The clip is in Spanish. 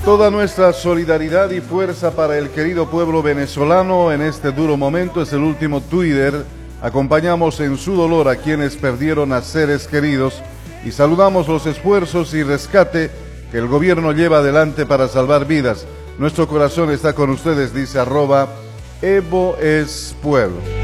Toda nuestra solidaridad y fuerza para el querido pueblo venezolano en este duro momento. Es el último Twitter. Acompañamos en su dolor a quienes perdieron a seres queridos y saludamos los esfuerzos y rescate que el gobierno lleva adelante para salvar vidas. Nuestro corazón está con ustedes, dice @EvoEsPueblo.